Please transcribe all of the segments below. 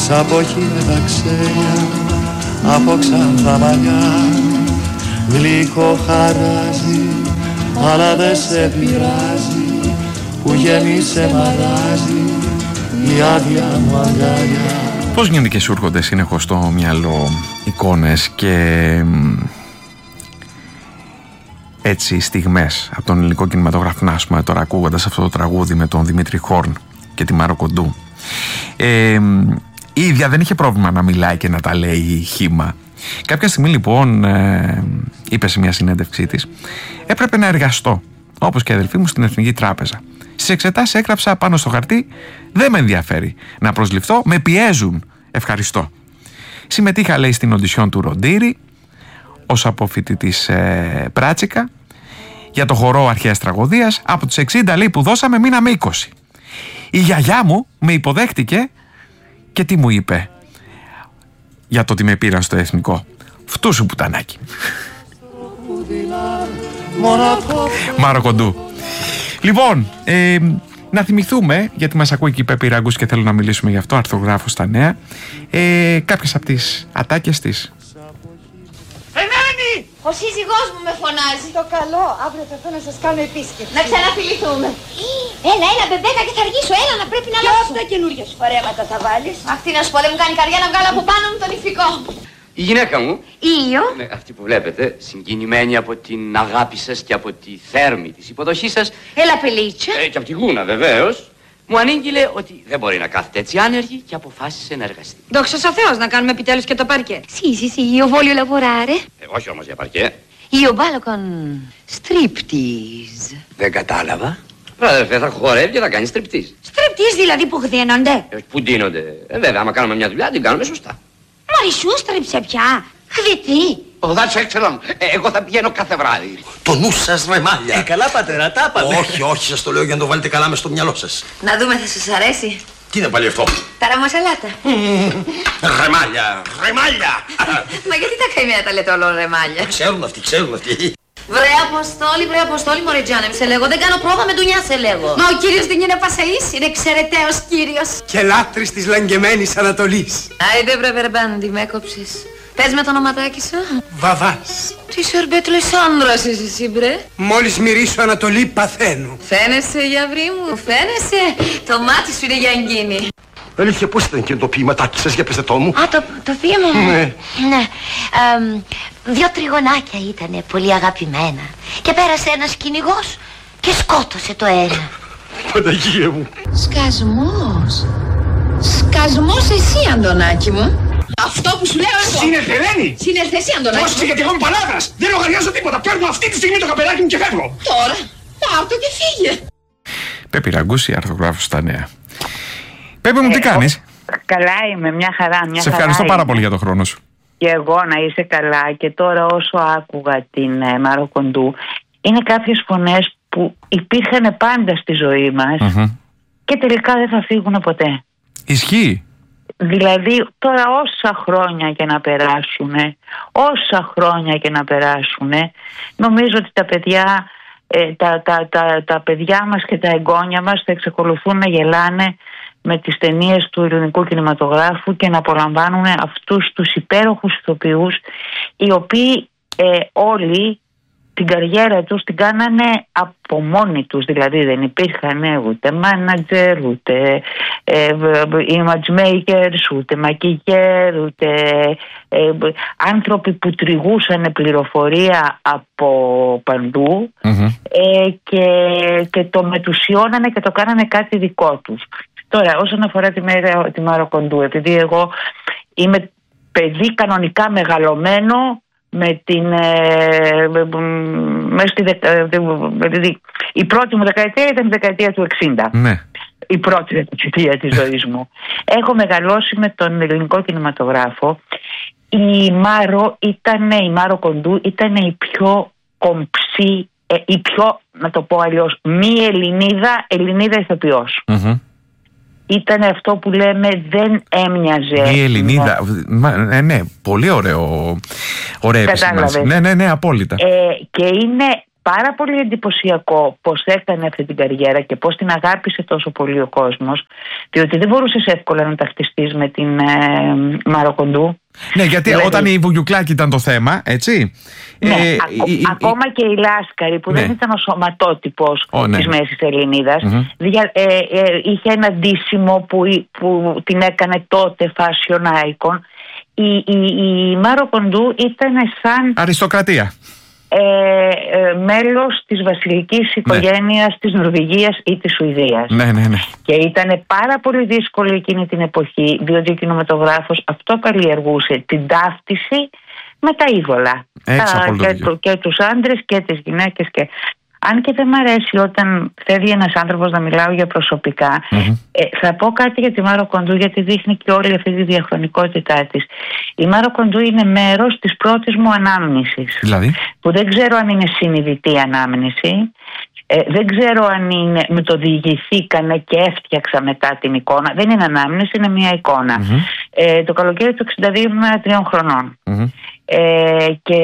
από χείλη τα ξένια, από ξανθά μαλλιά. Γλυκό χαράζει, αλλά δεν σε πειράζει, που γέμισε μαράζει η άδεια μου αγκαλιά. Πώς γίνεται και σου έρχονται συνεχώς στο μυαλό εικόνες και έτσι στιγμές από τον ελληνικό κινηματογράφο, να πούμε τώρα ακούγοντας αυτό το τραγούδι με τον Δημήτρη Χόρν και τη Μάρο Κοντού. Η ίδια δεν είχε πρόβλημα να μιλάει και να τα λέει χύμα. Κάποια στιγμή λοιπόν είπε σε μια συνέντευξή της: έπρεπε να εργαστώ όπως και οι αδελφοί μου στην Εθνική Τράπεζα. Στις εξετάσεις έγραψα πάνω στο χαρτί: δεν με ενδιαφέρει να προσληφθώ, με πιέζουν, ευχαριστώ. Συμμετείχα, λέει, στην οντισιόν του Ροντήρη ως αποφοιτητής Πράτσικα για το χορό αρχαίας τραγωδίας. Από τους 60, λέει, που δώσαμε μείναμε 20. Η γιαγιά μου με υποδέχτηκε και τι μου είπε για το ότι με πήραν στο Εθνικό? Φτού σου πουτανάκι. Μάρο Κοντού. Λοιπόν, να θυμηθούμε, γιατί μας ακούει και η Πέπη Ραγκούς και θέλω να μιλήσουμε γι' αυτό, αρθρογράφος στα νέα, κάποιες από τις ατάκες της. Ενάνη! Ο σύζυγός μου με φωνάζει. Το καλό, αύριο θα έρθω να σας κάνω επίσκεψη. Να ξαναφιληθούμε. Έλα, μπεμπέκα, και θα αργήσω. Έλα, να πρέπει να Και αλλάξω. αυτά καινούργια σου φορέματα θα βάλεις. Αχ, τι να σου πω, δεν μου κάνει καρδιά να βγάλω από πάνω μου τον ηφικό. Η γυναίκα μου, Io. ναι, αυτή που βλέπετε, συγκινημένη από την αγάπη σας και από τη θέρμη της υποδοχής σας, Έλα, πελίτσα. και από τη γούνα βεβαίως, μου ανήγγειλε ότι δεν μπορεί να κάθεται έτσι άνεργη και αποφάσισε να εργαστεί. Δόξα τω Θεώ, να κάνουμε επιτέλους και το παρκέ. Sì, io voglio lavorare. Όχι όμως για παρκέ. Io ballo con striptease. Δεν κατάλαβα. Αδερφέ, θα χορεύει και θα κάνει στριπτής. Στριπτής δηλαδή που χδίνονται. Που ντύνονται. Βέβαια, άμα κάνουμε μια δουλειά, την κάνουμε σωστά. Μωρή σου στρίψε πια. Χδιτή. Oh, that's excellent. Εγώ θα πηγαίνω κάθε βράδυ. Το νου σας, ρεμάλια. Καλά, πατέρα, τα είπατε. Όχι, σας το λέω για να το βάλετε καλά μες στο μυαλό σας. Να δούμε, θα σας αρέσει. Τι είναι πάλι αυτό? Τα ραμοσαλάτα. Ρεμάλια, ρεμάλια. Μα γιατί τα καημένα τα λέτε όλο ρεμάλια? Ξέρουν αυτοί. Βρε Αποστόλη, μωρέ Τζάνεμ, σε λέγω. Δεν κάνω πρόβα με ντουνιά, σε λέγω. Μα ο κύριος δεν είναι πασαής, είναι εξαιρεταίος κύριος. Και λάτρης της λαγκεμένης Ανατολής. Άιντε βρε Βερμπάντη, με έκοψες. Πες με το ονοματάκι σου. Βαβάς. Τι σορμπέτ Λεσάνδρας είσαι εσύ, μπρε. Μόλις μυρίσω Ανατολή παθαίνω. Φαίνεσαι, γιαυρί μου, φαίνεσαι. Το μάτι σου είναι για εγκίνη. Αλήθεια, πώς ήταν και το ποίηματάκι σας, για πέστε το μου. Α, το ποίημα μου. Ναι. Ναι. 2 τριγωνάκια ήτανε πολύ αγαπημένα. Και πέρασε ένας κυνηγός και σκότωσε το ένα. Παναγία μου. Σκασμός εσύ, Αντωνάκη μου. Αυτό που σου λέω εγώ. Συνελθελένη. Συνελθεσή, Αντωνάκη Πώς μου. γιατί εγώ είμαι παλάβρας. Δεν λογαριάζω τίποτα. Παίρνω αυτή τη στιγμή το καπελάκι μου και φεύγω. Τώρα, πάρ' το και φύγε. Πέπη Ραγκούς, η αρθρογράφος στα νέα. Πέπη μου, τι κάνεις? Καλά είμαι, μια χαρά. Σε ευχαριστώ πάρα πολύ για τον χρόνο σου. Και εγώ να είσαι καλά. Και τώρα όσο άκουγα την Μάρο Κοντού, είναι κάποιες φωνές που υπήρχαν πάντα στη ζωή μας και τελικά δεν θα φύγουν ποτέ. Ισχύει. Δηλαδή τώρα όσα χρόνια και να περάσουν, νομίζω ότι τα παιδιά, τα παιδιά μας και τα εγγόνια μας θα εξακολουθούν να γελάνε με τις ταινίες του ελληνικού κινηματογράφου και να απολαμβάνουν αυτούς τους υπέροχους ηθοποιούς, οι οποίοι όλοι την καριέρα τους την κάνανε από μόνοι τους. Δηλαδή δεν υπήρχαν ούτε manager, ούτε image makers, ούτε maquilleur, ούτε άνθρωποι που τριγούσαν πληροφορία από παντού και το μετουσιώνανε και το κάνανε κάτι δικό τους. Τώρα, όσον αφορά τη Μάρο Κοντού, επειδή εγώ είμαι παιδί κανονικά μεγαλωμένο με την η πρώτη μου δεκαετία ήταν η δεκαετία του 60. Ναι. Η πρώτη δεκαετία της ζωής μου. Έχω μεγαλώσει με τον ελληνικό κινηματογράφο. Η Μάρο Κοντού ήταν η πιο κομψή, η πιο, να το πω αλλιώς, μη Ελληνίδα ηθοποιός. Ήταν αυτό που λέμε δεν έμοιαζε. Η Ελληνίδα. Ναι, πολύ ωραία επισήμανση. Ναι, απόλυτα. Και είναι πάρα πολύ εντυπωσιακό πώς έκανε αυτή την καριέρα και πώς την αγάπησε τόσο πολύ ο κόσμος, διότι δεν μπορούσες εύκολα να ταυτιστείς με την Μάρο Κοντού. Ναι, γιατί δηλαδή, όταν η Βουγιουκλάκη ήταν το θέμα, έτσι. Ναι, ακόμα και η Λάσκαρη που δεν ήταν ο σωματότυπος της Μέσης Ελληνίδας, είχε ένα ντύσιμο που την έκανε τότε fashion icon. Η Μάρο Κοντού ήταν σαν αριστοκρατία. Μέλος της βασιλικής οικογένειας της Νορβηγίας ή της Σουηδίας. Ναι. Και ήταν πάρα πολύ δύσκολο εκείνη την εποχή, διότι ο κινηματογράφος αυτό καλλιεργούσε, την ταύτιση με τα είδωλα. Και τους άντρες και τις γυναίκες. Αν και δεν μ' αρέσει όταν φεύγει ένας άνθρωπος να μιλάω για προσωπικά, θα πω κάτι για τη Μάρο Κοντού, γιατί δείχνει και όλη αυτή τη διαχρονικότητά της. Η Μάρο Κοντού είναι μέρος της πρώτης μου ανάμνησης. Δηλαδή? Που δεν ξέρω αν είναι συνειδητή ανάμνηση. Δεν ξέρω αν με το διηγηθήκανε και έφτιαξα μετά την εικόνα. Δεν είναι ανάμνηση, είναι μια εικόνα. Το καλοκαίρι του 62 ήμουν 3 χρονών. Και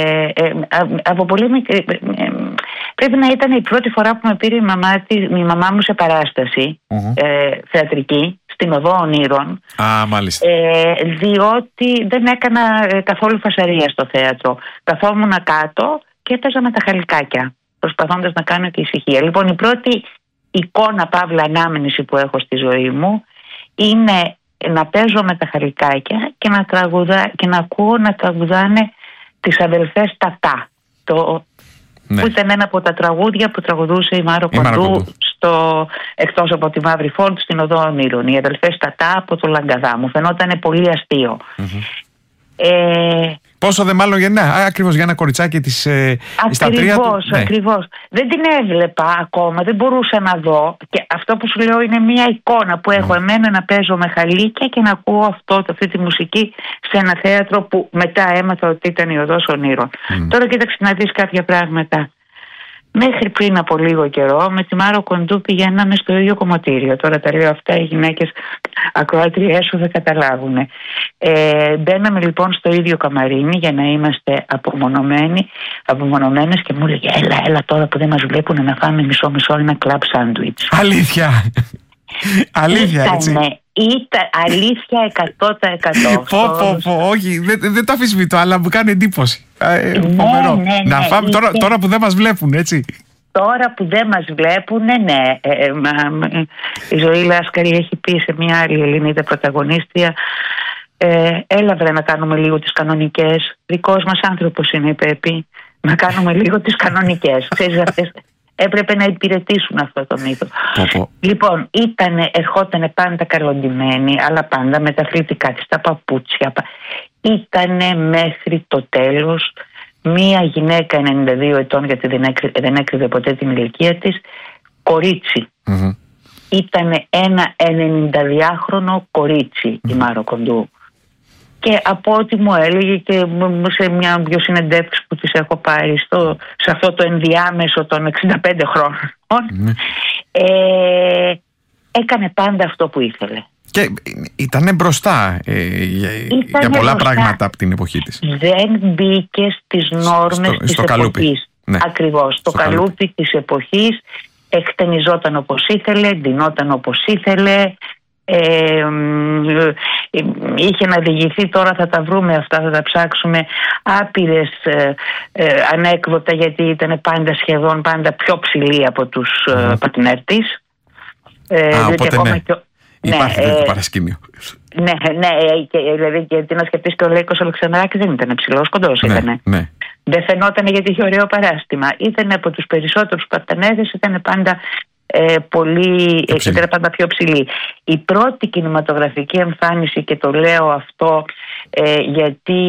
από πολύ μικρή, πρέπει να ήταν η πρώτη φορά που με πήρε η μαμά μου σε παράσταση θεατρική στην Οδό Ονείρων. Μάλιστα. Διότι δεν έκανα καθόλου φασαρία στο θέατρο. Καθόμουν κάτω και έπαιζα με τα χαλικάκια, προσπαθώντας να κάνω και ησυχία. Λοιπόν, η πρώτη εικόνα παύλα ανάμνηση που έχω στη ζωή μου είναι να παίζω με τα χαλικάκια και να ακούω να τραγουδάνε τις αδελφές Τατά. Που ήταν ένα από τα τραγούδια που τραγουδούσε η Μάρο Κοντού εκτός από τη Μαύρη Φόρτ στην Οδό Ονείρων. Οι αδελφές Τατά από το Λαγκαδά. Μου φαινόταν πολύ αστείο. Πόσο δε μάλλον ακριβώς για ένα κοριτσάκι της Ιστατρία του. Ακριβώς. Δεν την έβλεπα ακόμα, δεν μπορούσα να δω. Και αυτό που σου λέω είναι μια εικόνα που έχω εμένα να παίζω με χαλίκια και να ακούω αυτή τη μουσική σε ένα θέατρο που μετά έμαθα ότι ήταν η Οδός Ονείρων. Τώρα κοίταξε να δεις κάποια πράγματα. Μέχρι πριν από λίγο καιρό με τη Μάρο Κοντού πηγαίναμε στο ίδιο κομμωτήριο. Τώρα τα λέω αυτά, οι γυναίκες ακροατριές σου δεν καταλάβουν. Μπαίναμε λοιπόν στο ίδιο καμαρίνι για να είμαστε απομονωμένες και μου έλεγε έλα τώρα που δεν μας βλέπουν να φάμε μισό ένα κλαμπ σάντουιτς. Αλήθεια. Αλήθεια, έτσι. Ήταν αλήθεια 100%. Όχι, δεν το αφισβητώ, αλλά μου κάνει εντύπωση. Να φάμε τώρα που δεν μας βλέπουν, έτσι. Τώρα που δεν μας βλέπουν, ναι. Η Ζωή Λάσκαρη έχει πει σε μια άλλη Ελληνίδα πρωταγωνίστρια, έλα βρε να κάνουμε λίγο τις κανονικές. Δικός μας άνθρωπος είναι η Πέπη. Να κάνουμε λίγο τις κανονικές. Ξέρεις, αυτές έπρεπε να υπηρετήσουν αυτό το μύθο. Λοιπόν, ερχότανε πάντα καλοντημένη, αλλά πάντα με τα αθλητικά της, τα παπούτσια. Ήτανε μέχρι το τέλος μία γυναίκα 92 ετών, γιατί δεν έκρυβε ποτέ την ηλικία της, κορίτσι. Ήτανε ένα 92χρονο κορίτσι η Μάρο Κοντού. Και από ό,τι μου έλεγε και σε μια-δυο συνεντεύξεις που τις έχω πάρει σε αυτό το ενδιάμεσο των 65 χρόνων, έκανε πάντα στις που ήθελε. Και ήτανε μπροστά για πολλά πράγματα από την εποχή της. Δεν μπήκε στις νόρμες της εποχής. Ναι. Ακριβώς, στο καλούπι της εποχής. Εκτενιζόταν όπως ήθελε, ντυνόταν όπως ήθελε. Είχε να διηγηθεί, τώρα θα τα βρούμε αυτά, θα τα ψάξουμε, άπειρες ανέκδοτα, γιατί ήταν σχεδόν πάντα πιο ψηλή από τους πατινέρ της. Οπότε ναι. Υπάρχει τέτοιο παρασκήνιο. Ναι, δηλαδή γιατί να σκεφτείς και ο Λέικος Αλεξανδράκης δεν ήταν ψηλός, κοντός ήτανε. Ναι. Δεν φαινόταν γιατί είχε ωραίο παράστημα. Ήταν από τους περισσότερους πατανέδες, ήταν πάντα ήταν πάντα πιο ψηλή. Η πρώτη κινηματογραφική εμφάνιση, και το λέω αυτό γιατί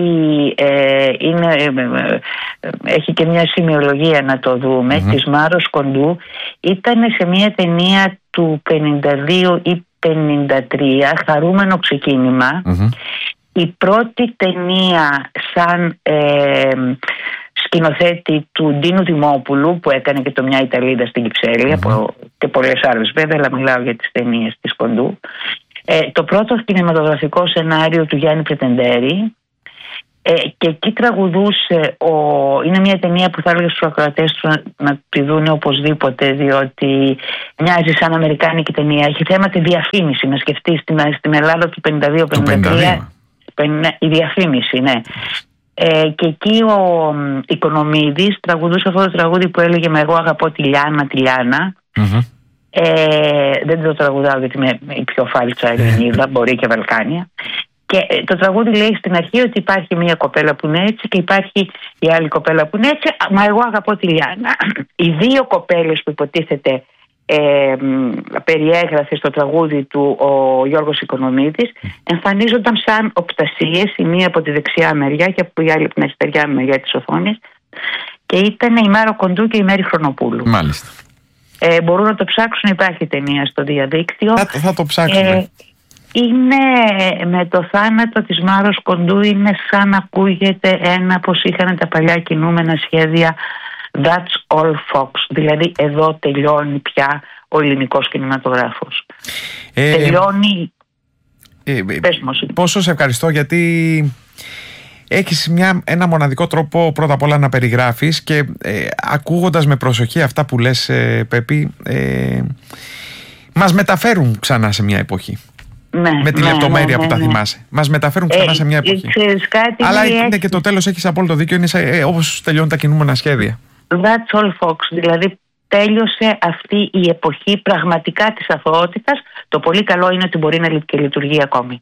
έχει και μια σημειολογία να το δούμε, της Μάρος Κοντού, ήταν σε μια ταινία του 52 ή 53, Χαρούμενο ξεκίνημα. Η πρώτη ταινία σαν σκηνοθέτη του Ντίνου Δημόπουλου, που έκανε και το Μια Ιταλίδα στην Κυψέλη, και πολλές άλλες βέβαια, αλλά μιλάω για τις ταινίες της Κοντού. Το πρώτο κινηματογραφικό σενάριο του Γιάννη Πρετεντέρη, Και εκεί τραγουδούσε είναι μια ταινία που θα έλεγα στους ακροατές του να τη δουν οπωσδήποτε, διότι μοιάζει σαν αμερικάνικη ταινία. Έχει θέμα τη διαφήμιση. Να σκεφτείς στην Ελλάδα του 52-53 η διαφήμιση, ναι. Και εκεί ο Οικονομίδης τραγουδούσε αυτό το τραγούδι που έλεγε «Μα εγώ αγαπώ τη Λιάνα, τη Λιάνα». Δεν το τραγουδάω γιατί είμαι η πιο φάλτσα Ελληνίδα, μπορεί και Βαλκάνια. Και το τραγούδι λέει στην αρχή ότι υπάρχει μια κοπέλα που είναι έτσι και υπάρχει η άλλη κοπέλα που είναι έτσι. Μα εγώ αγαπώ τη Λιάνα. Οι δύο κοπέλες που υποτίθεται περιέγραφε στο τραγούδι του ο Γιώργος Οικονομίδης εμφανίζονταν σαν οπτασίες, η μία από τη δεξιά μεριά και από η άλλη από την αριστεριά μεριά της οθόνης, και ήταν η Μάρο Κοντού και η Μέρη Χρονοπούλου. Μάλιστα. Μπορούν να το ψάξουν, υπάρχει ταινία στο διαδίκτυο. Θα το ψάξουμε. Είναι με το θάνατο της Μάρος Κοντού, είναι σαν να ακούγεται ένα πως είχαν τα παλιά κινούμενα σχέδια That's all Fox, δηλαδή εδώ τελειώνει πια ο ελληνικός κινηματογράφος. Τελειώνει. Πόσο σε ευχαριστώ, γιατί έχεις ένα μοναδικό τρόπο πρώτα απ' όλα να περιγράφεις και ακούγοντας με προσοχή αυτά που λες, Πέπη, μας μεταφέρουν ξανά σε μια εποχή. Ναι, με τη λεπτομέρεια που τα θυμάσαι. Μας μεταφέρουν ξανά σε μια εποχή. Αλλά είναι και το τέλος, έχεις απόλυτο δίκιο, είναι όπως τελειώνουν τα κινούμενα σχέδια. That's all Fox, δηλαδή τέλειωσε αυτή η εποχή πραγματικά της αθωότητας. Το πολύ καλό είναι ότι μπορεί να λειτουργεί ακόμη.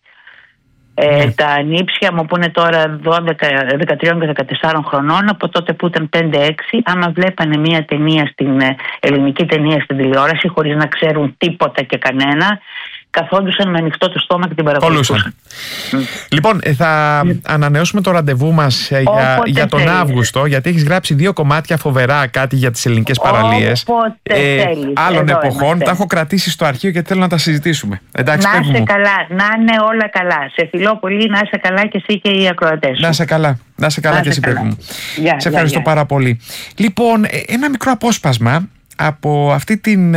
Τα νύψια μου που είναι τώρα 13 και 14 χρονών, από τότε που ήταν 5-6, άμα βλέπανε μια ταινία ελληνική ταινία στην τηλεόραση χωρίς να ξέρουν τίποτα και κανένα, καθόντουσαν με ανοιχτό το στόμα και την παρακολουθούσαν. Λοιπόν, θα ανανεώσουμε το ραντεβού μας για τον Αύγουστο, γιατί έχεις γράψει 2 κομμάτια φοβερά, κάτι για τις ελληνικές παραλίες άλλων εποχών. Τα έχω κρατήσει στο αρχείο γιατί θέλω να τα συζητήσουμε. Εντάξει, να είσαι καλά, να είναι όλα καλά. Σε φιλώ πολύ, να είσαι καλά και εσύ και οι ακροατές σου. Να είσαι καλά, να είσαι καλά και εσύ, παιδί μου. Σε ευχαριστώ πάρα πολύ. Λοιπόν, ένα μικρό απόσπασμα από αυτή την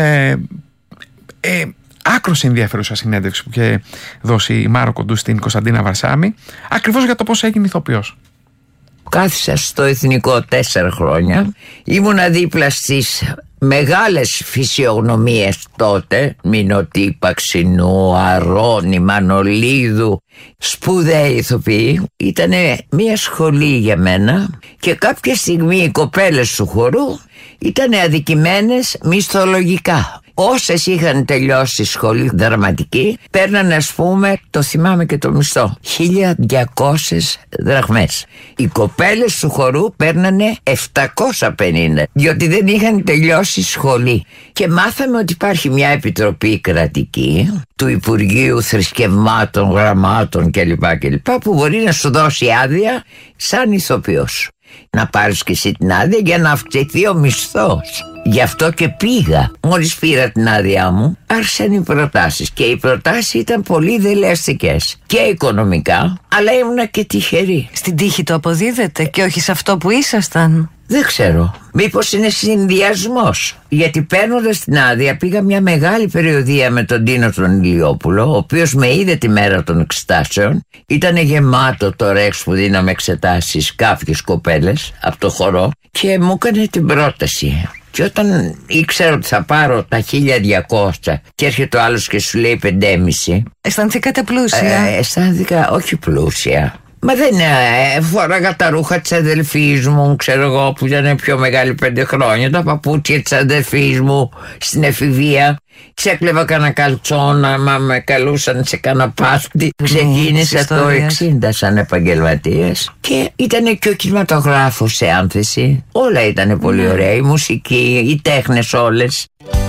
άκρως ενδιαφέρουσα συνέντευξη που είχε δώσει η Μάρο Κοντού στην Κωνσταντίνα Βαρσάμι, ακριβώς για το πώς έγινε ηθοποιός. Κάθισα στο Εθνικό 4 χρόνια, ήμουνα δίπλα στις μεγάλες φυσιογνωμίες τότε, Μινωτή, Παξινού, Αρώνη, Μανολίδου, σπουδαίοι ηθοποιοί. Ήτανε μια σχολή για μένα και κάποια στιγμή οι κοπέλες του χορού ήτανε αδικημένες μισθολογικά. Όσες είχαν τελειώσει σχολή δραματική παίρνανε, ας πούμε, το θυμάμαι και το μισθό, 1.200 δραχμές. Οι κοπέλες του χορού παίρνανε 750, διότι δεν είχαν τελειώσει σχολή. Και μάθαμε ότι υπάρχει μια επιτροπή κρατική του Υπουργείου Θρησκευμάτων, Γραμμάτων κλπ, που μπορεί να σου δώσει άδεια σαν ηθοποιός. Να πάρεις και εσύ την άδεια για να αυξηθεί ο μισθός. Γι' αυτό και πήγα. Μόλις πήρα την άδειά μου, άρχισαν οι προτάσεις. Και οι προτάσεις ήταν πολύ δελεαστικές. Και οικονομικά, αλλά ήμουνα και τυχερή. Στην τύχη το αποδίδεται και όχι σε αυτό που ήσασταν. Δεν ξέρω. Μήπως είναι συνδυασμός. Γιατί παίρνοντας την άδεια πήγα μια μεγάλη περιοδεία με τον Τίνο τον Ηλιόπουλο, ο οποίος με είδε τη μέρα των εξετάσεων. Ήτανε γεμάτο το ρεξ που δίναμε εξετάσεις κάποιες κοπέλες από το χορό και μου έκανε την πρόταση. Και όταν ήξερα ότι θα πάρω τα 1.200 και έρχεται ο άλλος και σου λέει 5,5. Αισθανθήκατε πλούσια? Αισθάνθηκα όχι πλούσια. Μα δεν φόραγα τα ρούχα της αδελφής μου, ξέρω εγώ, που ήταν πιο μεγάλη 5 χρόνια, τα παπούτσια της αδελφής μου στην εφηβεία. Ξέκλεβα κανένα καλτσόνα, μα με καλούσαν σε κανένα πάρτι. Ξεκίνησα το 60 σαν επαγγελματίας και ήταν και ο κινηματογράφος σε άνθεση. Όλα ήταν πολύ ωραία, η μουσική, οι τέχνες όλες.